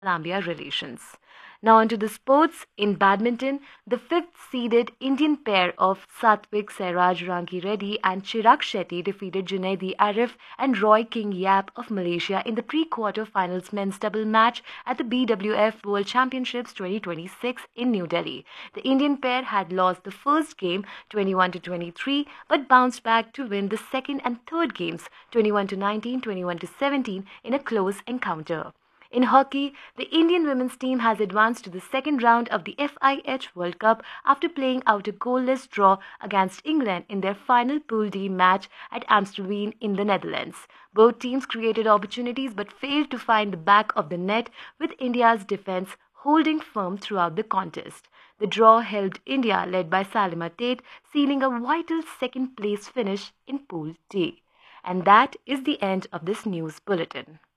India relations. Now onto the sports. In badminton, the fifth-seeded Indian pair of Satvik Sairaj Ranki Reddy and Chirag Shetty defeated Junaidi Arif and Roy King Yap of Malaysia in the pre-quarter-finals men's double match at the BWF World Championships 2026 in New Delhi. The Indian pair had lost the first game 21 to 23, but bounced back to win the second and third games 21 to 19, 21 to 17 in a close encounter. In hockey, the Indian women's team has advanced to the second round of the FIH World Cup after playing out a goalless draw against England in their final Pool D match at Amstelveen in the Netherlands. Both teams created opportunities but failed to find the back of the net, with India's defense holding firm throughout the contest. The draw helped India, led by Salima Tate, sealing a vital second place finish in Pool D. And that is the end of this news bulletin.